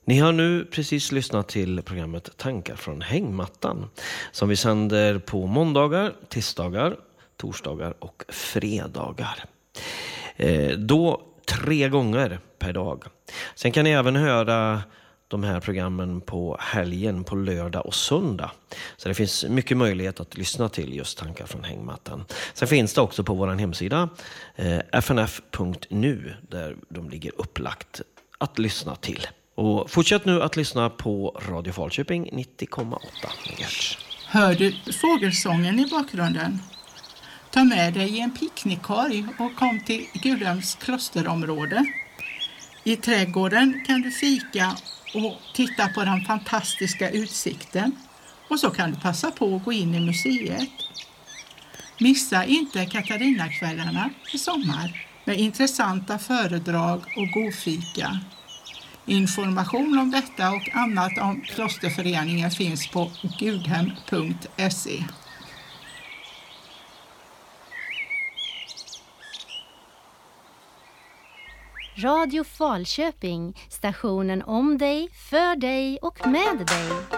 Ni har nu precis lyssnat till programmet Tankar från hängmattan som vi sänder på måndagar, tisdagar, torsdagar och fredagar. Då 3 gånger per dag. Sen kan ni även höra de här programmen på helgen, på lördag och söndag. Så det finns mycket möjlighet att lyssna till just Tankar från hängmattan. Sen finns det också på vår hemsida fnf.nu där de ligger upplagt att lyssna till. Och fortsätt nu att lyssna på Radio Falköping 90,8 MHz. Hör du fågelsången i bakgrunden? Ta med dig en picknickkorg och kom till Gudhems klosterområde. I trädgården kan du fika och titta på den fantastiska utsikten. Och så kan du passa på att gå in i museet. Missa inte Katarinakvällarna i sommar med intressanta föredrag och god fika. Information om detta och annat om klosterföreningen finns på gudhem.se. Radio Falköping, stationen om dig, för dig och med dig.